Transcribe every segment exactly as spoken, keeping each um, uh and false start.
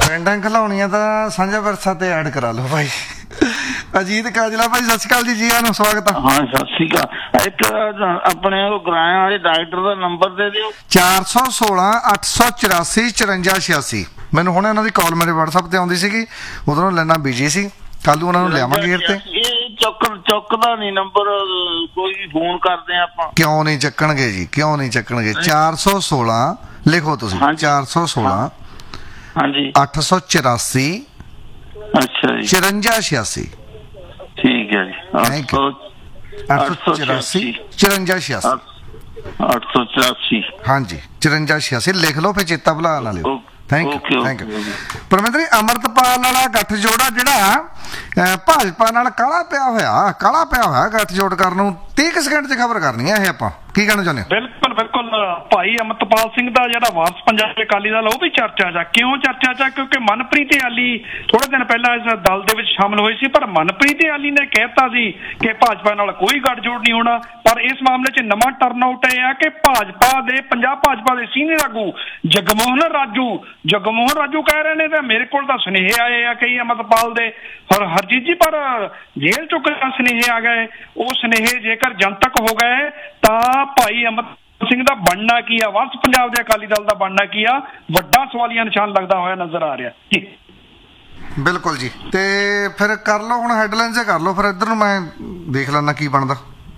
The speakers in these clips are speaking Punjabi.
ਪਿੰਡਾਂ ਖਿਲਾਉਣੀਆਂ ਤਾਂ ਸਾਂਝਾ ਵਿਰਸਾ ਤੇ ਐਡ ਕਰਾ ਲਓ ਭਾਈ। ਅਜੀਤ ਕਾਜਲਾ ਭਾਈ ਸਤਿ ਸ਼੍ਰੀ ਅਕਾਲ ਜੀ, ਜੀ ਆਇਆਂ ਨੂੰ ਸਵਾਗਤ ਆ। ਹਾਂ ਸਤਿ ਸ਼੍ਰੀ ਅਕਾਲ। ਇੱਕ ਆਪਣੇ ਉਹ ਕਿਰਾਇਆ ਵਾਲੇ ਡਾਕਟਰ ਦਾ ਨੰਬਰ ਦੇ ਦਿਓ। ਚਾਰ ਸੌ ਸੋਲਾਂ ਅੱਠ ਸੌ ਚੁਰਾਸੀ ਚੁਰੰਜਾ ਛਿਆਸੀ। ਮੈਨੂੰ ਹੁਣ ਇਹਨਾਂ ਦੀ ਕਾਲ ਮੇਰੇ ਵਟਸਐਪ ਤੇ ਆਉਂਦੀ ਸੀਗੀ, ਉਧਰੋਂ ਲੈਣਾ ਬਿਜੀ ਸੀ, ਕੱਲ ਨੂੰ ਉਹਨਾਂ ਨੂੰ ਲਿਆਵਾਂਗੇ ਗੇਰ ਤੇ। ਚੁੱਕ ਚੁੱਕਦਾ ਨਹੀਂ ਨੰਬਰ, ਕੋਈ ਵੀ ਫੋਨ ਕਰਦੇ ਆ ਆਪਾਂ। ਕਿਉਂ ਨਹੀਂ ਚੱਕਣਗੇ ਜੀ, ਕਿਉਂ ਨਹੀਂ ਚੱਕਣਗੇ? ਚਾਰ ਸੌ ਸੋਲਾਂ ਲਿਖੋ ਤੁਸੀਂ, ਚਾਰ ਸੌ ਸੋਲਾਂ ਹਾਂਜੀ ਅੱਠ ਸੌ ਚੁਰਾਸੀ ਅੱਛਾ ਜੀ ਚੁਰੰਜਾ ਛਿਆਸੀ। ਠੀਕ ਹੈ ਜੀ। Thank you. ਅੱਠ ਸੌ ਚੁਰਾਸੀ ਚੁਰੰਜਾ ਛਿਆਸੀ ਅੱਠ ਸੌ ਚੁਰਾਸੀ ਹਾਂਜੀ ਚੁਰੰਜਾ ਛਿਆਸੀ ਲਿਖ ਲਓ, ਫਿਰ ਚੇਤਾ ਭੁਲਾ ਨਾ ਲਿਓ। Thank you thank you. Parminder ji, Amritpal ਵਾਲਾ ਗੱਠਜੋੜਾ ਜਿਹੜਾ ਭਾਜਪਾ ਨਾਲ ਕਾਲਾ ਪਿਆ ਹੋਇਆ ਕਾਲਾ ਪਿਆ ਹੋਇਆ ਗੱਠਜੋੜ ਕਰਨ ਨੂੰ ਤੀਹ ਕੁ ਸਕਿੰਟ 'ਚ ਖਬਰ ਕਰਨੀ ਹੈ ਇਹ, ਆਪਾਂ ਕੀ ਕਹਿਣਾ ਚਾਹੁੰਦੇ ਹੋ? ਬਿਲਕੁਲ ਬਿਲਕੁਲ। ਭਾਈ ਅੰਮ੍ਰਿਤਪਾਲ ਸਿੰਘ ਦਾ ਜਿਹੜਾ ਵਾਰਸ ਪੰਜਾਬ ਅਕਾਲੀ ਦਲ, ਉਹ ਵੀ ਚਰਚਾ 'ਚ ਆ। ਕਿਉਂ ਚਰਚਾ 'ਚ ਆ? ਕਿਉਂਕਿ ਮਨਪ੍ਰੀਤ ਆਲੀ ਥੋੜੇ ਦਿਨ ਪਹਿਲਾਂ ਇਸ ਦਲ ਦੇ ਵਿੱਚ ਸ਼ਾਮਲ ਹੋਏ ਸੀ, ਪਰ ਮਨਪ੍ਰੀਤ ਆਲੀ ਨੇ ਕਹਿਤਾ ਸੀ ਕਿ ਭਾਜਪਾ ਨਾਲ ਕੋਈ ਗੱਠਜੋੜ ਨਹੀਂ ਹੋਣਾ। ਪਰ ਇਸ ਮਾਮਲੇ 'ਚ ਨਵਾਂ ਟਰਨ ਆਊਟ ਇਹ ਆ ਕਿ ਭਾਜਪਾ ਦੇ ਪੰਜਾਬ ਭਾਜਪਾ ਦੇ ਸੀਨੀਅਰ ਆਗੂ ਜਗਮੋਹਨ ਰਾਜੂ ਜਗਮੋਹਨ ਰਾਜੂ ਕਹਿ ਰਹੇ ਨੇ, ਤੇ ਮੇਰੇ ਕੋਲ ਤਾਂ ਸੁਨੇਹੇ ਆਏ ਆ ਕਈ ਅੰਮ੍ਰਿਤਪਾਲ ਦੇ ਹਰ ਹਰਜੀਤ ਜੀ, ਪਰ ਜੇਲ੍ਹ ਚੋਂ ਕਈ ਸੁਨੇਹੇ ਆ ਗਏ। ਉਹ ਸੁਨੇਹੇ ਜੇਕਰ ਜਨਤਕ ਹੋ ਗਏ ਤਾਂ ਭਾਈ ਅੰਮ੍ਰਿਤਪਾਲ ਸਿੰਘ ਦਾ ਬਣਨਾ ਕੀ ਆ, ਵਾਰਸ ਪੰਜਾਬ ਦੇ ਅਕਾਲੀ ਦਲ ਦਾ ਬਣਨਾ ਕੀ ਆ, ਵੱਡਾ ਸਵਾਲੀਆ ਨਿਸ਼ਾਨ ਲੱਗਦਾ ਹੋਇਆ ਨਜ਼ਰ ਆ ਰਿਹਾ ਜੀ। ਬਿਲਕੁਲ ਜੀ। ਤੇ ਫਿਰ ਕਰ ਲਓ ਹੁਣ ਹੈਡਲਾਈਨਸ ਕਰ ਲਓ, ਫਿਰ ਇੱਧਰ ਨੂੰ ਮੈਂ ਦੇਖ ਲੈਣਾ ਕੀ ਬਣਦਾ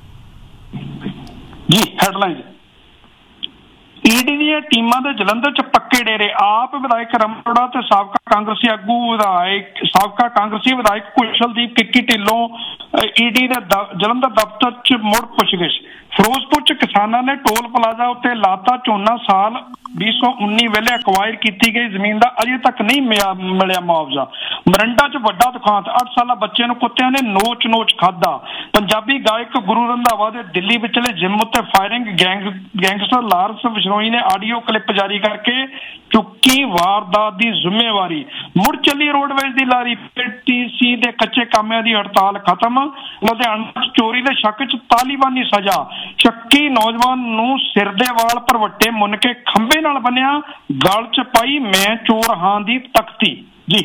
ਜੀ। ਹੈਡਲਾਈਨ ਈਡੀ ਦੀਆਂ ਟੀਮਾਂ ਦੇ ਜਲੰਧਰ 'ਚ ਪੱਕੇ ਡੇਰੇ। ਆਪ ਵਿਧਾਇਕ ਰਮਨ ਅਰੋੜਾ ਤੇ ਸਾਬਕਾ ਕਾਂਗਰਸੀ ਆਗੂ ਵਿਧਾਇਕ ਸਾਬਕਾ ਕਾਂਗਰਸੀ ਵਿਧਾਇਕ ਕੁਸ਼ਲਦੀਪ ਕਿੱਕੀ ਢਿੱਲੋਂ ਈਡੀ ਦੇ ਜਲੰਧਰ ਦਫ਼ਤਰ 'ਚ ਮੁੜ ਪੁੱਛਗਿੱਛ। ਫਿਰੋਜ਼ਪੁਰ 'ਚ ਕਿਸਾਨਾਂ ਨੇ ਟੋਲ ਪਲਾਜ਼ਾ ਉੱਤੇ ਲਾਤਾ ਝੋਨਾ। ਸਾਲ ਵੀਹ ਸੌ ਉੱਨੀ ਵੇਲੇ ਅਕਵਾਇਰ ਕੀਤੀ ਗਈ ਜ਼ਮੀਨ ਦਾ ਅਜੇ ਤੱਕ ਨਹੀਂ ਮਿਲਿਆ ਮੁਆਵਜ਼ਾ। ਮਰੰਡਾ 'ਚ ਵੱਡਾ ਦੁਖਾਂਤ, ਅੱਠ ਸਾਲਾ ਬੱਚੇ ਨੂੰ ਕੁੱਤਿਆਂ ਨੇ ਨੋਚ ਨੋਚ ਖਾਧਾ। ਪੰਜਾਬੀ ਗਾਇਕ ਗੁਰੂ ਰੰਧਾਵਾ ਦੇ ਦਿੱਲੀ ਵਿਚਲੇ ਜਿਮ ਉੱਤੇ firing. Gang gangster Lawrence Bishnoi ਨੇ ਆਡੀਓ ਕਲਿੱਪ ਜਾਰੀ ਕਰਕੇ ਚੁੱਕੀ ਵਾਰਦਾਤ ਦੀ ਜ਼ਿੰਮੇਵਾਰੀ। ਮੁੜ ਚੱਲੀ ਰੋਡਵੇਜ਼ ਦੀ ਲਾਰੀ। ਪੀਟੀਸੀ ਦੇ ਕੱਚੇ ਕਾਮਿਆਂ ਦੀ ਹੜਤਾਲ ਖਤਮ। ਲੁਧਿਆਣਾ ਚੋਰੀ ਦੇ ਸ਼ੱਕ 'ਚ ਤਾਲੀਬਾਨੀ ਸਜ਼ਾ। ਸ਼ੱਕੀ ਨੌਜਵਾਨ ਨੂੰ ਸਿਰ ਦੇ ਵਾਲ ਭਰਵੱਟੇ ਮੁੰਨ ਕੇ ਖੰਭੇ ਨਾਲ ਬੰਨਿਆ, ਗਲ 'ਚ ਪਾਈ ਮੈਂ ਚੋਰ ਹਾਂ ਦੀ ਤਖਤੀ ਜੀ।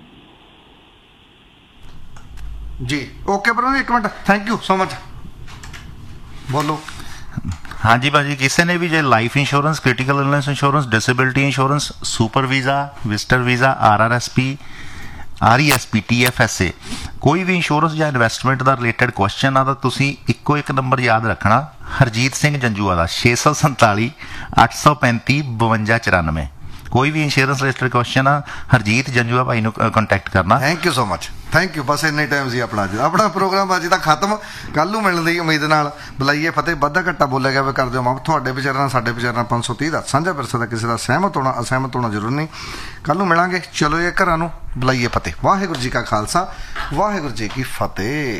ਜੀ ਓਕੇ ਬ੍ਰਦਰ, ਇੱਕ minute, thank you so much. ਬੋਲੋ। ਹਾਂਜੀ ਭਾਜੀ, ਕਿਸੇ ਨੇ ਵੀ ਜੇ life insurance, critical illness insurance, disability insurance, super visa, visitor visa, R R S P, R E S P, T F S A, ਕੋਈ ਵੀ ਇੰਸ਼ੋਰੈਂਸ ਜਾਂ ਇਨਵੈਸਟਮੈਂਟ ਦਾ ਰਿਲੇਟਡ ਕੁਐਸਚਨ ਆ ਤਾਂ ਤੁਸੀਂ ਇੱਕੋ ਇੱਕ ਨੰਬਰ ਯਾਦ ਰੱਖਣਾ, ਹਰਜੀਤ ਸਿੰਘ ਜੰਜੂਆ ਦਾ, ਛੇ ਸੌ ਸੰਤਾਲੀ ਅੱਠ ਸੌ ਪੈਂਤੀ ਬਵੰਜਾ ਚੁਰਾਨਵੇਂ। ਕੋਈ ਵੀ ਇੰਸ਼ੋਰੈਂਸ ਰਿਲੇਟਡ ਕੁਐਸਚਨ ਆ, ਹਰਜੀਤ ਜੰਜੂਆ ਭਾਈ ਨੂੰ ਕੰਟੈਕਟ ਕਰਨਾ। Thank you so much, thank you. ਬਸ ਇੰਨੇ ਟਾਈਮ ਸੀ ਆਪਣਾ ਅੱਜ ਆਪਣਾ ਪ੍ਰੋਗਰਾਮ ਅੱਜ ਤੱਕ ਖਤਮ। ਕੱਲ ਨੂੰ ਮਿਲਣ ਦੀ ਉਮੀਦ ਨਾਲ ਬੁਲਾਈਏ ਫਤਿਹ। ਵਾਧਾ ਘੱਟਾ ਬੋਲਿਆ ਗਿਆ ਕਰ ਦਿਓ ਮਾਫ। ਤੁਹਾਡੇ ਵਿਚਾਰਾਂ ਸਾਡੇ ਵਿਚਾਰਾਂ ਪੰਜ ਸੌ ਤੀਹ ਦਾ ਸਾਂਝਾ ਵਿਰਸਾ ਦਾ ਕਿਸੇ ਦਾ ਸਹਿਮਤ ਹੋਣਾ ਅਸਹਿਮਤ ਹੋਣਾ ਜ਼ਰੂਰ ਨਹੀਂ। ਕੱਲ ਨੂੰ ਮਿਲਾਂਗੇ। ਚਲੋ ਇਹ ਘਰਾਂ ਨੂੰ ਬੁਲਾਈਏ ਫਤਿਹ। ਵਾਹਿਗੁਰੂ ਜੀ ਕਾ ਖਾਲਸਾ, ਵਾਹਿਗੁਰੂ ਜੀ ਕੀ ਫਤਿਹ।